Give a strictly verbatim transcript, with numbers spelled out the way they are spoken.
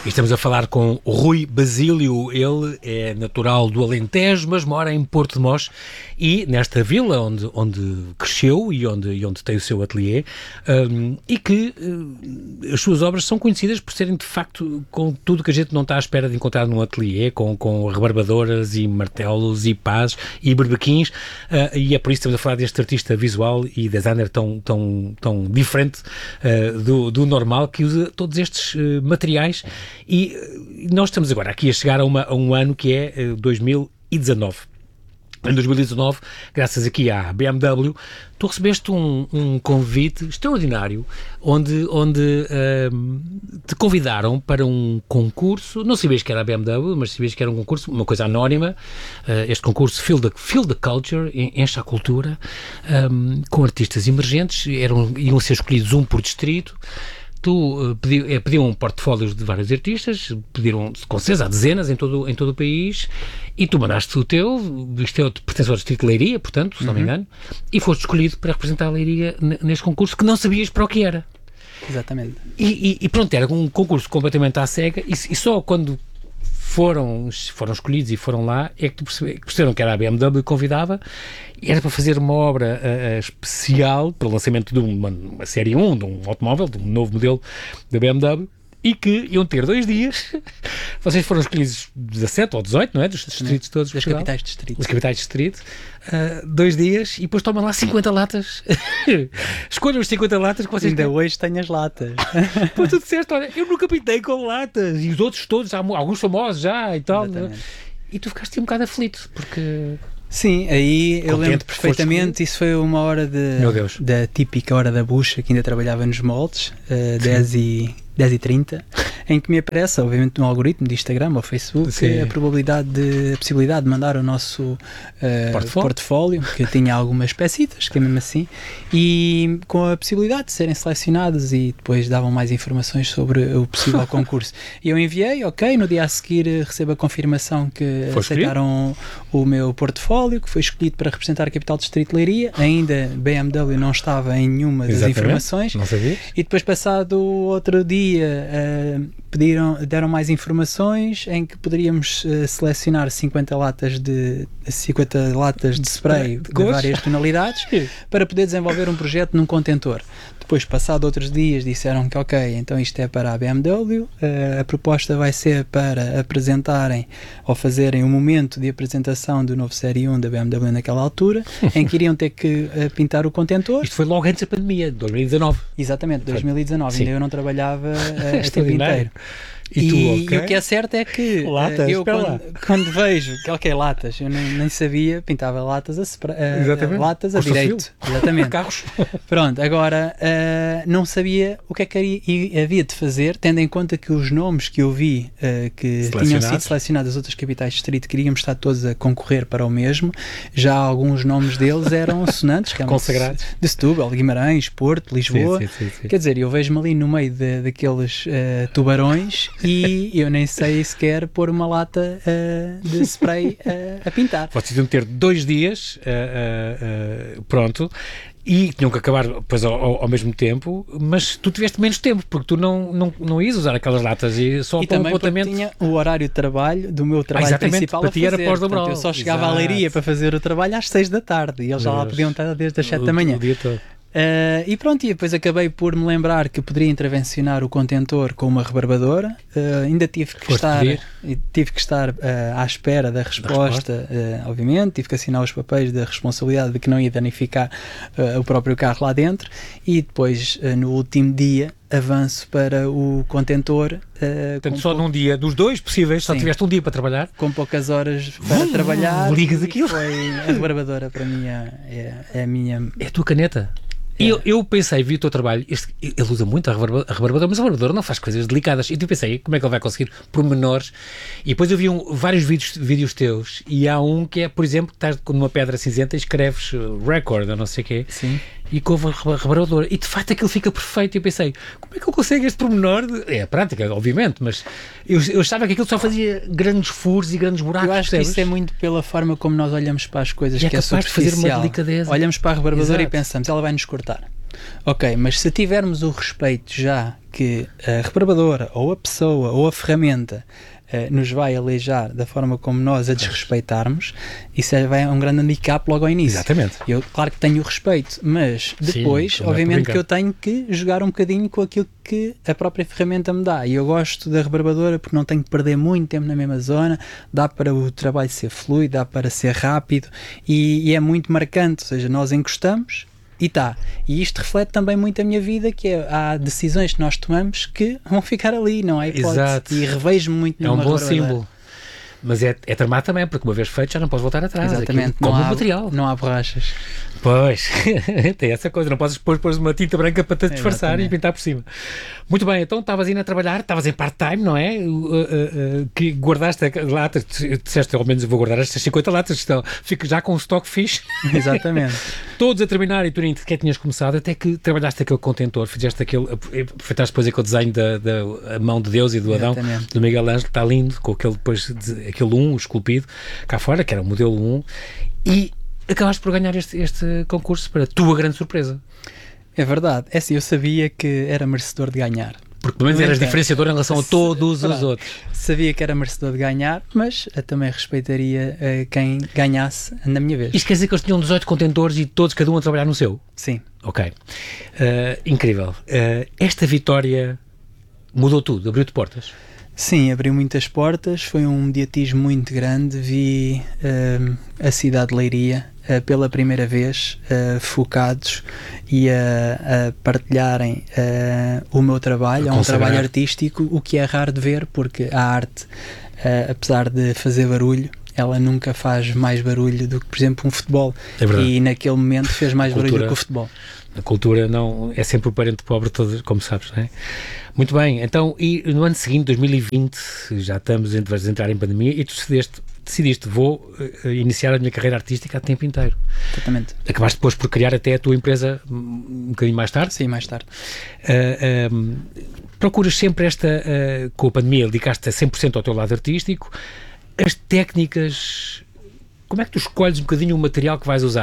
Estamos a falar com o Rui Basílio. Ele é natural do Alentejo, mas mora em Porto de Mós, e nesta vila onde, onde cresceu e onde, e onde tem o seu ateliê, um, e que uh, as suas obras são conhecidas por serem, de facto, com tudo que a gente não está à espera de encontrar num ateliê, com, com rebarbadoras e martelos e pás e berbequins, uh, e é por isso que estamos a falar deste artista visual e designer tão, tão, tão diferente uh, do, do normal, que usa todos estes uh, materiais. E uh, nós estamos agora aqui a chegar a, uma, a um ano que é uh, dois mil e dezanove. Em dois mil e dezanove, graças aqui à B M W, tu recebeste um, um convite extraordinário, onde, onde uh, te convidaram para um concurso. Não sabias que era a B M W, mas sabias que era um concurso, uma coisa anónima, uh, este concurso Feel the, Feel the Culture, Enche a Cultura, um, com artistas emergentes. Eram, iam ser escolhidos um por distrito. Tu uh, pedi, eh, pediam portfólios de vários artistas, pediram com certeza há dezenas em todo, em todo o país, e tu mandaste o teu, isto é, pertence ao distrito de Leiria, portanto, se uhum. não me engano, e foste escolhido para representar a Leiria neste concurso que não sabias para o que era. Exatamente. E, e, e pronto, era um concurso completamente à cega, e, e só quando foram, foram escolhidos e foram lá é que tu percebe, perceberam que era a B M W que convidava, e era para fazer uma obra uh, especial para o lançamento de uma, uma série um, de um automóvel, de um novo modelo da B M W, e que iam ter dois dias. Vocês foram escolhidos dezassete ou dezoito, não é? Dos distritos todos. Das capitais de distrito. Das capitais de distrito. Uh, dois dias, e depois tomam lá cinquenta latas. Escolham os cinquenta latas que vocês... Ainda querem. Hoje tenho as latas. Pois tu disseste, olha, eu nunca pintei com latas. E os outros todos, há alguns famosos já e tal. Né? E tu ficaste um bocado aflito, porque... Sim, aí eu lembro perfeitamente, isso foi uma hora de, da típica hora da bucha, que ainda trabalhava nos moldes, uh, dez e trinta, em que me aparece, obviamente, no algoritmo de Instagram ou Facebook, Sim. a probabilidade de, a possibilidade de mandar o nosso uh, portfólio. portfólio, que tinha algumas peças, que é mesmo assim, e com a possibilidade de serem selecionados, e depois davam mais informações sobre o possível concurso. E eu enviei, ok, no dia a seguir recebo a confirmação que Foi aceitaram o, o meu portfólio, que foi escolhido para representar a capital do distrito de Leiria. Ainda B M W não estava em nenhuma das Exatamente. informações. Não sabia. E depois, passado outro dia, Uh, pediram, deram mais informações em que poderíamos uh, selecionar cinquenta latas de cinquenta latas de spray de, de várias tonalidades para poder desenvolver um projeto num contentor. Depois, passado outros dias, disseram que ok, então isto é para a B M W, uh, a proposta vai ser para apresentarem ou fazerem um momento de apresentação do novo Série um da B M W naquela altura, em que iriam ter que uh, pintar o contentor. Isto foi logo antes da pandemia, dois mil e dezanove. Exatamente, dois mil e dezanove. Sim. Ainda eu não trabalhava uh, o tempo inteiro. E, e, tu, okay? e o que é certo é que latas, eu quando, quando vejo que ok, latas, eu nem, nem sabia, pintava latas a, separa, uh, latas a direito. Exatamente. Carros. Pronto, agora uh, não sabia o que é que havia de fazer, tendo em conta que os nomes que eu vi uh, que tinham sido selecionados das outras capitais de distrito, queríamos estar todos a concorrer para o mesmo. Já alguns nomes deles eram sonantes, consagrados, de Setúbal, Guimarães, Porto, Lisboa. Sim, sim, sim, sim. Quer dizer, eu vejo-me ali no meio de, daqueles uh, tubarões e eu nem sei sequer pôr uma lata uh, de spray uh, a pintar. Vocês iam ter dois dias, uh, uh, uh, pronto, e tinham que acabar depois ao, ao, ao mesmo tempo, mas tu tiveste menos tempo, porque tu não, não, não ias usar aquelas latas e só e para também um apontamento... tinha o horário de trabalho do meu trabalho ah, principal para ti a fazer. Era pós-dobral. Portanto, eu só chegava Exato. à Leiria para fazer o trabalho às seis da tarde e eles já lá podiam estar desde as sete da manhã. O dia todo. Uh, e pronto, e depois acabei por me lembrar que poderia intervencionar o contentor com uma rebarbadora. Uh, ainda tive que Foste estar, pedir? tive que estar uh, à espera da resposta, da resposta. Uh, obviamente, tive que assinar os papéis da responsabilidade de que não ia danificar uh, o próprio carro lá dentro, e depois uh, no último dia avanço para o contentor. Uh, Portanto, só pou... num dia, dos dois possíveis, só Sim. tiveste um dia para trabalhar. Com poucas horas para uh, trabalhar. Ligas aquilo. Foi a rebarbadora para mim é, é a minha... É a tua caneta? É. Eu, eu pensei, vi o teu trabalho, este, ele usa muito a rebarbadora, mas a rebarbadora não faz coisas delicadas. E eu pensei, como é que ele vai conseguir pormenores? E depois eu vi um, vários vídeos, vídeos teus, e há um que é, por exemplo, que estás numa pedra cinzenta e escreves record, ou não sei o quê. Sim. E com a rebarbadora. E de facto aquilo fica perfeito. E eu pensei, como é que eu consigo este pormenor? De... É a prática, obviamente, mas eu, eu achava que aquilo só fazia grandes furos e grandes buracos. Eu acho percebes? que isso é muito pela forma como nós olhamos para as coisas, e que é é capaz superficial. De fazer uma delicadeza. Olhamos para a rebarbadora e pensamos, ela vai nos cortar. Ok, mas se tivermos o respeito já que a rebarbadora, ou a pessoa, ou a ferramenta uh, nos vai aleijar da forma como nós a desrespeitarmos, isso é, vai, é um grande handicap logo ao início. Exatamente. Eu, claro que tenho o respeito, mas depois, sim, obviamente que eu tenho que jogar um bocadinho com aquilo que a própria ferramenta me dá. E eu gosto da rebarbadora porque não tenho que perder muito tempo na mesma zona, dá para o trabalho ser fluido, dá para ser rápido e, e é muito marcante, ou seja, nós encostamos e tá. E isto reflete também muito a minha vida, que é, há decisões que nós tomamos que vão ficar ali, não é hipótese. Exato. E revejo-me muito numa É um bom rebarbadora. símbolo. Mas é, é tramado também, porque uma vez feito já não podes voltar atrás. Exatamente. Como não há, material. Não há borrachas. Pois, tem essa coisa, não podes pôr, pôr uma tinta branca para te disfarçar. Exatamente. E pintar por cima. Muito bem, então estavas indo a trabalhar, estavas em part-time, não é? Uh, uh, uh, que guardaste latas, disseste ao menos eu vou guardar estas cinquenta latas, então fico já com um stock fixe. Exatamente. Todos a terminar e tu nem sequer tinhas começado, até que trabalhaste aquele contentor, fizeste aquele, aproveitaste depois aquele desenho da, da a mão de Deus e do Adão, exatamente, do Miguel Ângelo, está lindo, com aquele depois, aquele um esculpido cá fora, que era o modelo um, e acabaste por ganhar este, este concurso para a tua grande surpresa. É verdade, é assim, eu sabia que era merecedor de ganhar. Porque pelo menos eras diferenciador em relação a todos os outros. Sabia que era merecedor de ganhar, mas eu também respeitaria uh, quem ganhasse na minha vez. Isto quer dizer que eles tinham dezoito contentores e todos, cada um a trabalhar no seu? Sim. Ok. Uh, incrível. Uh, esta vitória mudou tudo, abriu-te portas? Sim, abriu muitas portas, foi um mediatismo muito grande, vi uh, a cidade de Leiria uh, pela primeira vez uh, focados e a, a partilharem uh, o meu trabalho, é um trabalho artístico, o que é raro de ver, porque a arte, uh, apesar de fazer barulho, ela nunca faz mais barulho do que, por exemplo, um futebol. É verdade. E naquele momento fez mais cultura, barulho do que o futebol. A cultura não é sempre o parente pobre, todo, como sabes, não é? Muito bem, então, e no ano seguinte, dois mil e vinte, já estamos a entrar em pandemia, e tu decidiste, decidiste vou uh, iniciar a minha carreira artística a tempo inteiro. Exatamente. Acabaste depois por criar até a tua empresa um bocadinho mais tarde? Sim, mais tarde. Uh, um, procuras sempre esta, uh, com a pandemia, dedicaste a cem por cento ao teu lado artístico, as técnicas, como é que tu escolhes um bocadinho o material que vais usar?